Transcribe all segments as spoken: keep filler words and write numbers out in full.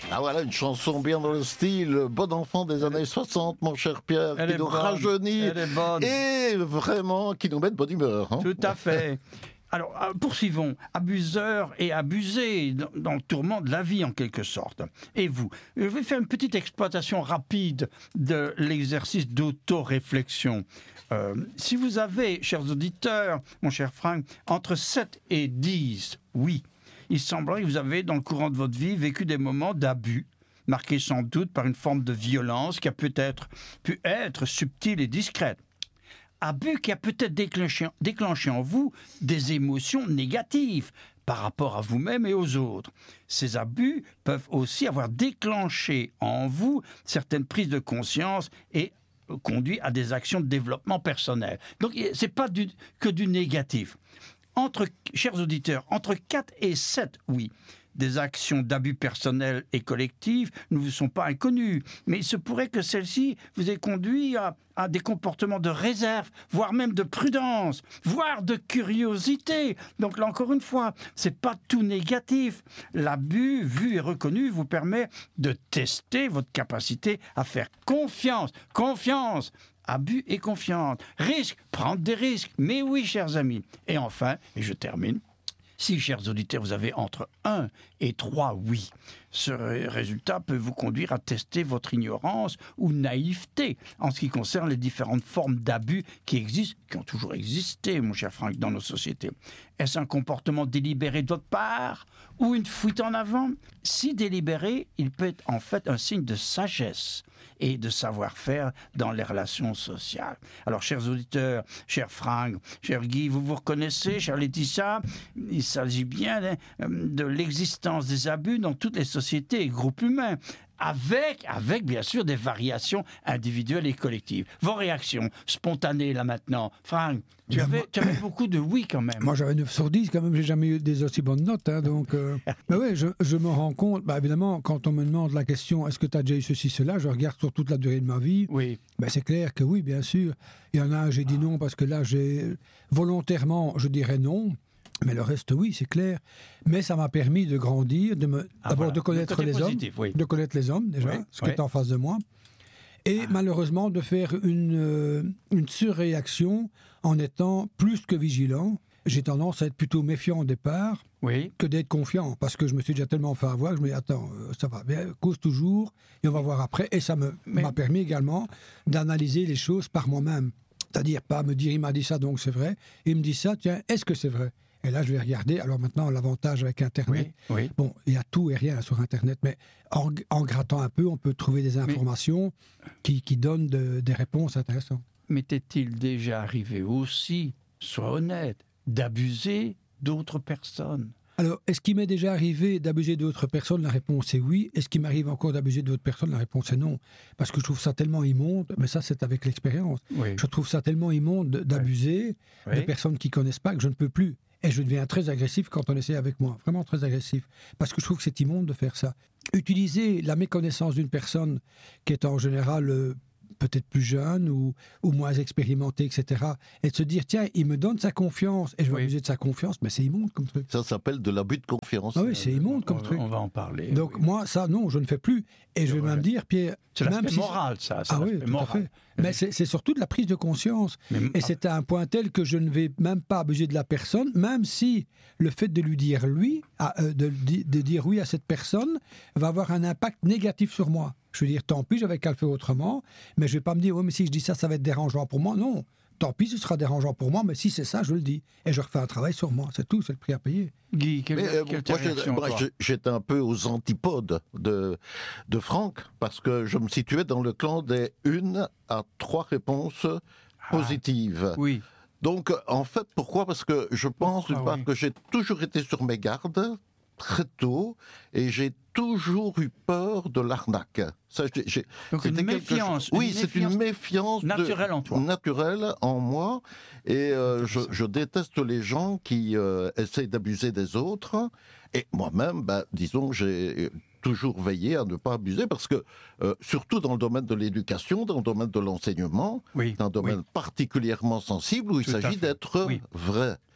Ah voilà, une chanson bien dans le style Bon enfant des années soixante, mon cher Pierre, Elle qui est nous bonne, rajeunit elle est bonne. et vraiment qui nous met de bonne humeur. Hein. Tout à fait. Alors, euh, poursuivons. Abuseur et abusé dans, dans le tourment de la vie, en quelque sorte. Et vous? Je vais faire une petite exploitation rapide de l'exercice d'autoréflexion. Euh, si vous avez, chers auditeurs, mon cher Franck, entre sept et dix, oui, il semblerait que vous avez, dans le courant de votre vie, vécu des moments d'abus, marqués sans doute par une forme de violence qui a peut-être pu être subtile et discrète. Abus qui a peut-être déclenché, déclenché en vous des émotions négatives par rapport à vous-même et aux autres. Ces abus peuvent aussi avoir déclenché en vous certaines prises de conscience et conduit à des actions de développement personnel. Donc, ce n'est pas du, que du négatif. Entre, chers auditeurs, entre quatre et sept, oui, des actions d'abus personnels et collectifs ne vous sont pas inconnues, mais il se pourrait que celles-ci vous aient conduit à, à des comportements de réserve, voire même de prudence, voire de curiosité. Donc là, encore une fois, c'est pas tout négatif. L'abus, vu et reconnu, vous permet de tester votre capacité à faire confiance. Confiance! Abus et confiance. Risque, prendre des risques. Mais oui, chers amis. Et enfin, et je termine, si, chers auditeurs, vous avez entre un et trois oui, ce résultat peut vous conduire à tester votre ignorance ou naïveté en ce qui concerne les différentes formes d'abus qui existent, qui ont toujours existé, mon cher Franck, dans nos sociétés. Est-ce un comportement délibéré de votre part ou une fuite en avant? Si délibéré, il peut être en fait un signe de sagesse et de savoir-faire dans les relations sociales. Alors, chers auditeurs, cher Franck, cher Guy, vous vous reconnaissez, chère Laetitia, il s'agit bien de l'existence des abus dans toutes les sociétés et groupes humains, avec, avec bien sûr des variations individuelles et collectives. Vos réactions spontanées là maintenant, Franck, tu, avais, moi, tu avais beaucoup de oui quand même. Moi j'avais neuf sur dix quand même, j'ai jamais eu des aussi bonnes notes, hein, donc... Euh... mais oui, je, je me rends compte, bah, évidemment, quand on me demande la question, est-ce que tu as déjà eu ceci, cela, je regarde sur toute la durée de ma vie. Oui. Ben, c'est clair que oui, bien sûr. Il y en a, j'ai dit non parce que là, j'ai volontairement, je dirais non. Mais le reste, oui, c'est clair. Mais ça m'a permis de grandir, de me, ah, d'abord voilà. de connaître les positif, hommes, oui. de connaître les hommes déjà, oui, ce oui. qui est en face de moi, et ah. malheureusement de faire une, euh, une surréaction en étant plus que vigilant. J'ai tendance à être plutôt méfiant au départ oui. que d'être confiant, parce que je me suis déjà tellement fait avoir que je me dis, attends, euh, ça va, bien, cause toujours, et on va voir après. Et ça me, Mais... m'a permis également d'analyser les choses par moi-même. C'est-à-dire pas me dire, il m'a dit ça, donc c'est vrai. Il me dit ça, tiens, est-ce que c'est vrai? Et là, je vais regarder. Alors maintenant, l'avantage avec Internet, oui, oui. bon, il y a tout et rien sur Internet, mais en, en grattant un peu, on peut trouver des informations mais... qui, qui donnent de, des réponses intéressantes. Mais t'est-il déjà arrivé aussi, sois honnête, d'abuser d'autres personnes? Alors, est-ce qu'il m'est déjà arrivé d'abuser d'autres personnes? La réponse est oui. Est-ce qu'il m'arrive encore d'abuser d'autres personnes? La réponse est non. Parce que je trouve ça tellement immonde, mais ça c'est avec l'expérience. Oui. Je trouve ça tellement immonde d'abuser oui. de oui. personnes qui ne connaissent pas que je ne peux plus. Et je deviens très agressif quand on essaie avec moi, vraiment très agressif, parce que je trouve que c'est immonde de faire ça. Utiliser la méconnaissance d'une personne qui est en général euh, peut-être plus jeune ou, ou moins expérimentée, et cetera, et de se dire, tiens, il me donne sa confiance, et je vais oui. abuser de sa confiance, mais c'est immonde comme truc. Ça s'appelle de l'abus de confiance. Ah oui, c'est immonde comme on, truc. On va en parler. Donc oui. moi, ça, non, je ne fais plus. Et je vais ouais. même dire, Pierre... C'est l'aspect si moral, ça. Ah oui, tout moral. à fait. Mais c'est, c'est surtout de la prise de conscience. Mais, et c'est à un point tel que je ne vais même pas abuser de la personne, même si le fait de lui dire lui, à, euh, de, de dire oui à cette personne, va avoir un impact négatif sur moi. Je veux dire, tant pis, j'avais qu'à le faire autrement, mais je ne vais pas me dire, oui, mais si je dis ça, ça va être dérangeant pour moi. Non, tant pis, ce sera dérangeant pour moi, mais si c'est ça, je le dis. Et je refais un travail sur moi, c'est tout, c'est le prix à payer. Guy, quelle, mais, euh, quelle moi, réaction, moi, j'étais un peu aux antipodes de, de Franck, parce que je me situais dans le camp des une à trois réponses positives. Ah, oui. Donc, en fait, pourquoi? Parce que je pense, d'une ah, part, oui. que j'ai toujours été sur mes gardes, très tôt, et j'ai toujours eu peur de l'arnaque. Ça, j'ai, j'ai, Donc une méfiance. Oui, une c'est méfiance une méfiance naturelle de, en toi. Naturelle en moi. Et euh, je, je déteste les gens qui euh, essayent d'abuser des autres. Et moi-même, bah, disons, j'ai toujours veillé à ne pas abuser, parce que, euh, surtout dans le domaine de l'éducation, dans le domaine de l'enseignement, oui, c'est un domaine oui. particulièrement sensible où il Tout s'agit d'être oui. vrai.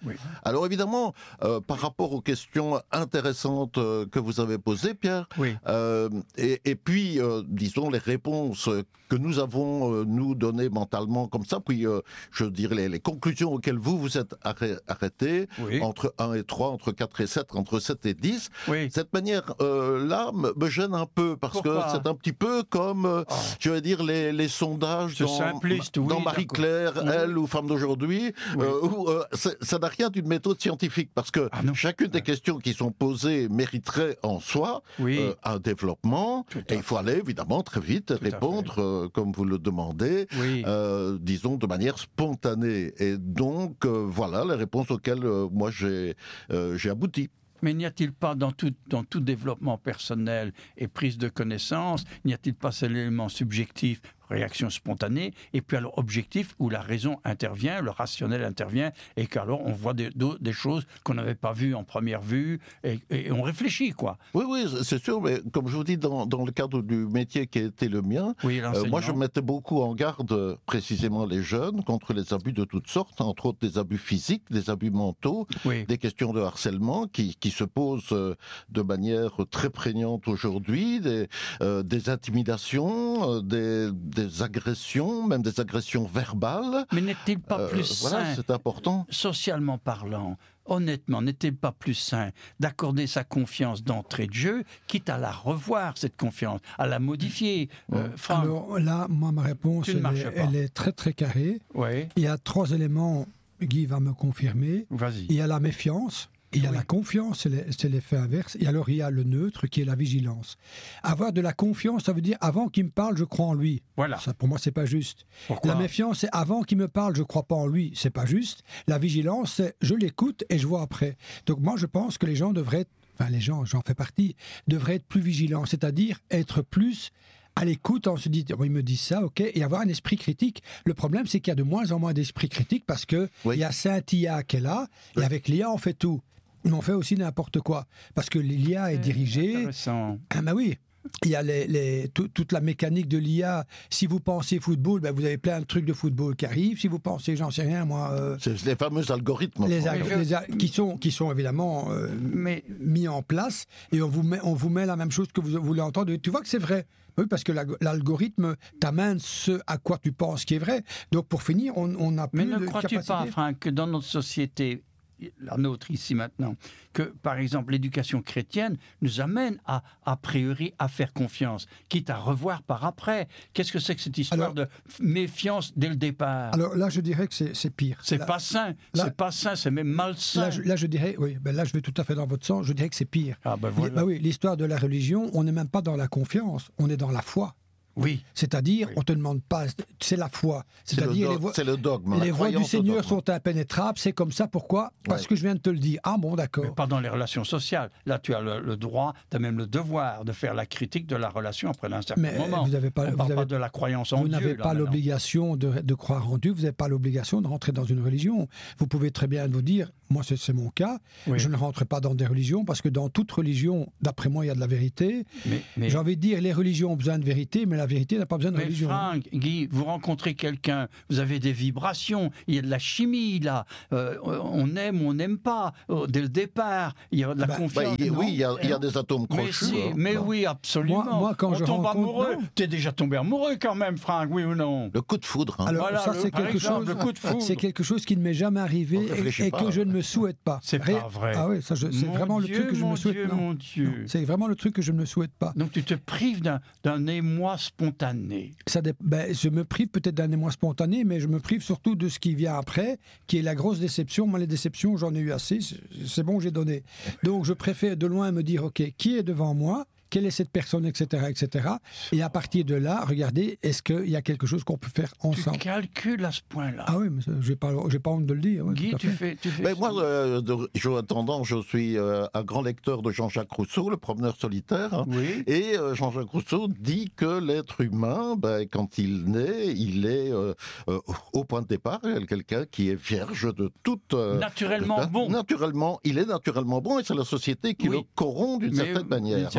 Oui. Alors évidemment, euh, par rapport aux questions intéressantes euh, que vous avez posées, Pierre, oui. euh, et, et puis, euh, disons, les réponses que nous avons, euh, nous, données mentalement comme ça, puis, euh, je dirais, les, les conclusions auxquelles vous vous êtes arrê- arrêtés, oui. entre un et trois, entre quatre et sept, entre sept et dix, oui. cette manière-là euh, me, me gêne un peu, parce Pourquoi? que c'est un petit peu comme, euh, oh. je vais dire, les, les sondages c'est dans, simpliste, oui, dans Marie-Claire, d'accord. Elle ou Femme d'aujourd'hui, oui. euh, où euh, ça n'a rien d'une méthode scientifique, parce que ah chacune des questions qui sont posées mériterait en soi oui. euh, un développement, et il faut aller évidemment très vite Tout répondre, euh, comme vous le demandez, oui. euh, disons de manière spontanée. Et donc, euh, voilà les réponses auxquelles euh, moi j'ai euh, j'ai abouti. Mais n'y a-t-il pas dans tout, dans tout développement personnel et prise de connaissance, n'y a-t-il pas cet élément subjectif, réaction spontanée, et puis alors objectif où la raison intervient, le rationnel intervient, et qu'alors on voit des, des choses qu'on n'avait pas vues en première vue, et, et on réfléchit, quoi. Oui, oui, c'est sûr, mais comme je vous dis, dans, dans le cadre du métier qui a été le mien, oui, euh, moi je mettais beaucoup en garde précisément les jeunes contre les abus de toutes sortes, entre autres des abus physiques, des abus mentaux, oui. des questions de harcèlement qui, qui se posent de manière très prégnante aujourd'hui, des, euh, des intimidations, des, des agressions, même des agressions verbales. Mais n'est-il pas euh, plus voilà, sain, c'est important. Socialement parlant, honnêtement, n'est-il pas plus sain d'accorder sa confiance d'entrée de jeu, quitte à la revoir, cette confiance, à la modifier euh, Franck, alors là, moi, ma réponse, elle est, elle est très très carrée. Oui. Il y a trois éléments, Guy va me confirmer. Vas-y. Il y a la méfiance. Il y a oui. la confiance, c'est l'effet inverse. Et alors, il y a le neutre qui est la vigilance. Avoir de la confiance, ça veut dire avant qu'il me parle, je crois en lui. Voilà. Ça, pour moi, c'est pas juste. Pourquoi? La méfiance, c'est avant qu'il me parle, je crois pas en lui. C'est pas juste. La vigilance, c'est je l'écoute et je vois après. Donc, moi, je pense que les gens devraient être, enfin, les gens, j'en fais partie, devraient être plus vigilants. C'est-à-dire être plus à l'écoute, on se dit, oh, il me dit ça, ok, et avoir un esprit critique. Le problème, c'est qu'il y a de moins en moins d'esprit critique parce que oui. il y a Saint-I A qui est là, oui. et avec l'I A, on fait tout. Mais on fait aussi n'importe quoi. Parce que l'I A est dirigée... Ah ben oui, il y a les, les, tout, toute la mécanique de l'I A. Si vous pensez football, ben vous avez plein de trucs de football qui arrivent. Si vous pensez, j'en sais rien, moi... Euh, C'est les fameux algorithmes. Les, ag les ag qui, sont, qui sont évidemment euh, mais, mis en place. Et on vous, met, on vous met la même chose que vous voulez entendre. Tu vois que c'est vrai. Oui, parce que l'algorithme t'amène ce à quoi tu penses qui est vrai. Donc pour finir, on n'a plus de capacité... Mais ne crois-tu pas, Franck, que dans notre société... la nôtre ici maintenant, que par exemple l'éducation chrétienne nous amène à, a priori à faire confiance, quitte à revoir par après. Qu'est-ce que c'est que cette histoire alors, de méfiance dès le départ? Alors là, je dirais que c'est pire. C'est pas sain, c'est pas sain, c'est même malsain. Là je, là, je dirais, oui, ben là je vais tout à fait dans votre sens, je dirais que c'est pire. Ah ben voilà. Ben oui, l'histoire de la religion, on n'est même pas dans la confiance, on est dans la foi. Oui. C'est-à-dire, oui. on ne te demande pas, c'est la foi. C'est-à-dire, le, do le dogme. Les voies du Seigneur sont impénétrables, c'est comme ça, pourquoi? Parce ouais. que je viens de te le dire. Ah bon, d'accord. Mais pas dans les relations sociales. Là, tu as le, le droit, tu as même le devoir de faire la critique de la relation après un certain Mais moment. Vous n'avez pas, on ne parle avez, pas de la croyance en vous Dieu. Vous n'avez pas l'obligation de, de croire en Dieu, vous n'avez pas l'obligation de rentrer dans une religion. Vous pouvez très bien vous dire, moi c'est mon cas, oui. je ne rentre pas dans des religions, parce que dans toute religion, d'après moi, il y a de la vérité. Mais... J'ai envie de dire, les religions ont besoin de vérité, mais la vérité n'a pas besoin de mais religion. Franck, Guy, vous rencontrez quelqu'un, vous avez des vibrations, il y a de la chimie là, euh, on aime ou on n'aime pas, euh, dès le départ, il y a de la bah, confiance. Bah, oui, il y, a, il y a des atomes crochus. Mais, si, hein. mais bah. oui, absolument. Moi, moi quand on je tombe rencontre... amoureux, t'es déjà tombé amoureux quand même, Franck, oui ou non? Le coup de foudre. Hein. Alors voilà, ça, c'est quelque, quelque chose qui ne m'est jamais arrivé et, et pas, que ouais. je ne me souhaite pas. C'est pas vrai. Ah oui, ça, c'est vraiment Dieu, le truc que je mon me souhaite Dieu, pas. Mon Dieu. C'est vraiment le truc que je ne me souhaite pas. Donc tu te prives d'un émoi spontané. Ça, ben, je me prive peut-être d'un émoi spontané, mais je me prive surtout de ce qui vient après, qui est la grosse déception. Moi, les déceptions, j'en ai eu assez. C'est bon, j'ai donné. Donc, je préfère de loin me dire, OK, qui est devant moi ? Quelle est cette personne, et cetera, et cetera. Et à partir de là, regardez, est-ce qu'il y a quelque chose qu'on peut faire ensemble? Tu calcules à ce point-là. Ah oui, mais je n'ai pas, pas honte de le dire. Ouais, Guy, tu fais, tu fais... Mais moi, euh, de, je, tendance, je suis euh, un grand lecteur de Jean-Jacques Rousseau, le promeneur solitaire. Hein, oui. Et euh, Jean-Jacques Rousseau dit que l'être humain, ben, quand il naît, il est euh, euh, au point de départ, quelqu'un qui est vierge de toute... Euh, naturellement de, bon. Naturellement, il est naturellement bon et c'est la société qui oui. le corrompt d'une certaine manière. D'une certaine hein. façon.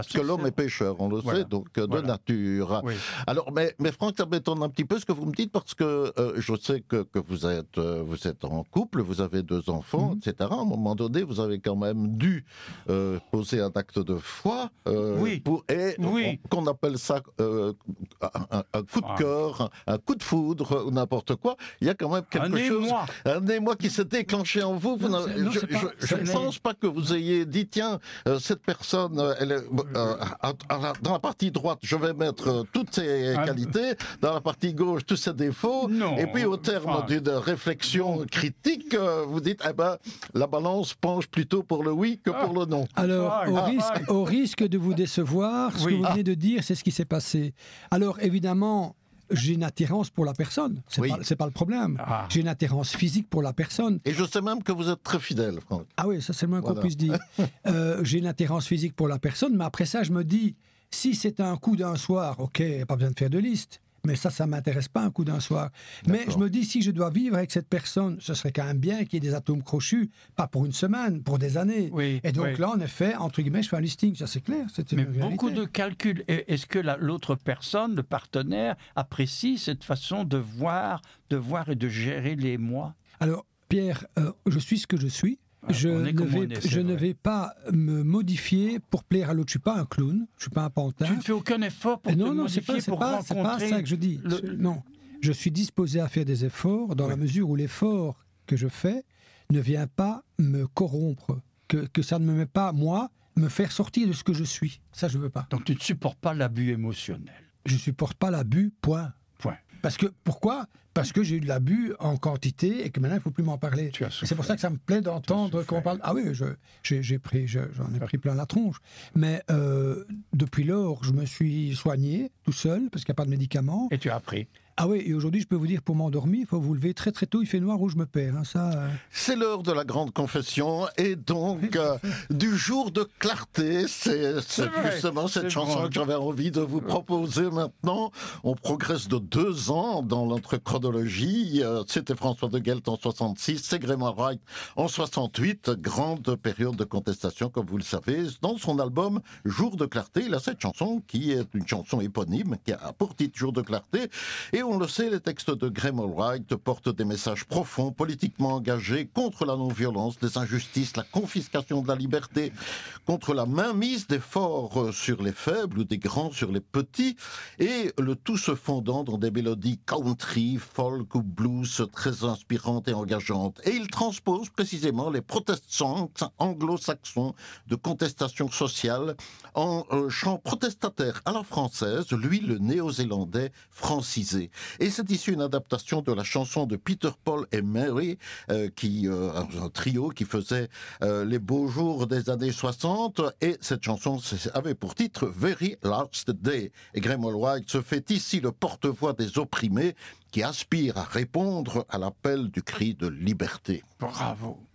parce que l'homme est pécheur, on le voilà. sait, donc euh, de voilà. nature. Oui. Alors, mais, mais Franck, ça m'étonne un petit peu ce que vous me dites, parce que euh, je sais que, que vous, êtes, euh, vous êtes en couple, vous avez deux enfants, Mm-hmm. et cetera. À un moment donné, vous avez quand même dû euh, poser un acte de foi, euh, Oui. pour, et Oui. on- qu'on appelle ça euh, un, un coup de Ah. cœur, un, un coup de foudre, ou n'importe quoi. Il y a quand même quelque Un chose, émoi. un émoi qui s'est déclenché en vous. Vous Non, n'avez- c'est- non, je c'est pas- je- je ne c'est- pense pas que vous ayez dit, tiens, euh, cette personne, euh, elle est, euh, à- à la- dans la partie droite, je vais mettre euh, toutes ses Ah. qualités, dans la partie gauche, tous ses défauts, Non, et puis au terme enfin, d'une réflexion critique, euh, vous dites, eh ben, la balance penche plutôt pour le oui que Ah. pour le non. Alors, Ah, au, ah, risque, ah. au risque de vous décevoir, ce Oui. que vous Ah. venez de dire, c'est ce qui s'est passé. Alors, évidemment, j'ai une attirance pour la personne. C'est Oui. pas, c'est pas le problème. Ah. J'ai une attirance physique pour la personne. Et je sais même que vous êtes très fidèle, Franck. Ah oui, ça c'est le moins qu'on Voilà. puisse dire. Euh, j'ai une attirance physique pour la personne, mais après ça, je me dis, si c'est un coup d'un soir, ok, pas besoin de faire de liste. Mais ça, ça ne m'intéresse pas un coup d'un soir. Mais D'accord. je me dis, si je dois vivre avec cette personne, ce serait quand même bien qu'il y ait des atomes crochus, pas pour une semaine, pour des années. Oui, Et donc oui. là, en effet, entre guillemets, je fais un listing, ça c'est clair. C'est une Mais réalité. beaucoup de calculs. Et Est-ce que la- l'autre personne, le partenaire, apprécie cette façon de voir, de voir et de gérer les mois? Alors, Pierre, euh, je suis ce que je suis. Ah, Je, on est ne comme vais, on est, c'est je ne vrai. vais pas me modifier pour plaire à l'autre. Je ne suis pas un clown, je ne suis pas un pantin. Tu ne fais aucun effort pour Et te non, non, c'est modifier, pas, c'est pour pas, c'est pas rencontrer ça que je dis. le- Je- non, je suis disposé à faire des efforts dans la Oui. mesure où l'effort que je fais ne vient pas me corrompre, que, que ça ne me met pas, moi, me faire sortir de ce que je suis. Ça, je ne veux pas. Donc tu ne supportes pas l'abus émotionnel. Je ne supporte pas l'abus, point. Point. Parce que, pourquoi Parce que j'ai eu de l'abus en quantité et que maintenant, il ne faut plus m'en parler. Tu as Et C'est pour souffert. ça que ça me plaît d'entendre souffert. qu'on parle. Ah oui, je- j'ai j'ai pris, je- j'en ai pris plein la tronche. Mais euh, depuis lors, je me suis soigné tout seul parce qu'il n'y a pas de médicaments. Et tu as appris. Ah oui, et aujourd'hui, je peux vous dire, pour m'endormir, il faut vous lever très très tôt. Il fait noir ou je me perds. hein, ça. euh. C'est l'heure de la grande confession, et donc euh, du jour de clarté, c'est c'est vrai, justement cette c'est chanson vrai. que j'avais envie de vous proposer maintenant. On progresse de deux ans dans notre chronologie. Euh, C'était François de Guelt en soixante-six, c'est Graham Wright en soixante-huit, grande période de contestation, comme vous le savez. Dans son album Jour de clarté, il a cette chanson qui est une chanson éponyme, qui a pour titre Jour de clarté, et on le sait, les textes de Graham Wright portent des messages profonds, politiquement engagés, contre la non-violence, les injustices, la confiscation de la liberté, contre la mainmise des forts sur les faibles ou des grands sur les petits, et le tout se fondant dans des mélodies country, folk ou blues très inspirantes et engageantes. Et il transpose précisément les protest songs anglo-saxons de contestation sociale en euh, chant protestataire à la française, lui le néo-zélandais francisé. Et c'est ici une adaptation de la chanson de Peter, Paul et Mary, euh, qui, euh, un trio qui faisait euh, les beaux jours des années soixante, et cette chanson avait pour titre Very Last Day. Et Graham Wright se fait ici le porte-voix des opprimés qui aspirent à répondre à l'appel du cri de liberté. Bravo.